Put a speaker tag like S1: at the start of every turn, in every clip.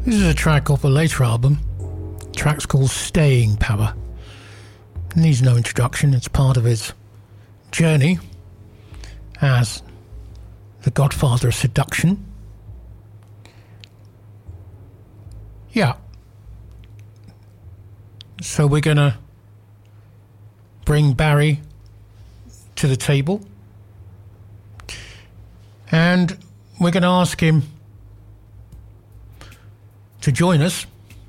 S1: This is a track off a later album. The track's called Staying Power. It needs no introduction. It's part of his journey as the godfather of seduction. Yeah. So we're going to bring Barry to the table. And we're going to ask him to join us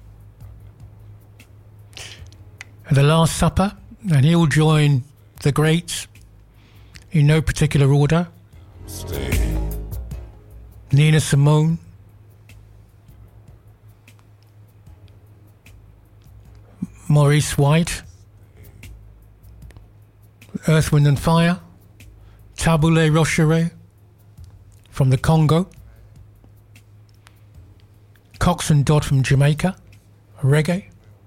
S1: at the Last Supper, and he'll join the greats in no particular order.
S2: Stay.
S1: Nina Simone, Maurice White, Earth, Wind and Fire, Tabule Rocheret from the Congo, Cox and Dodd from Jamaica, reggae,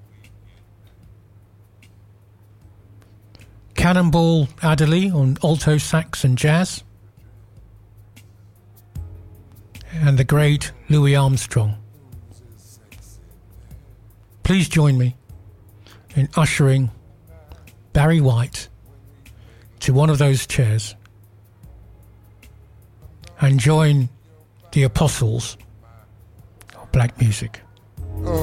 S1: Cannonball Adderley on alto sax and jazz, and the great Louis Armstrong. Please join me in ushering Barry White to one of those chairs and join the apostles of black music.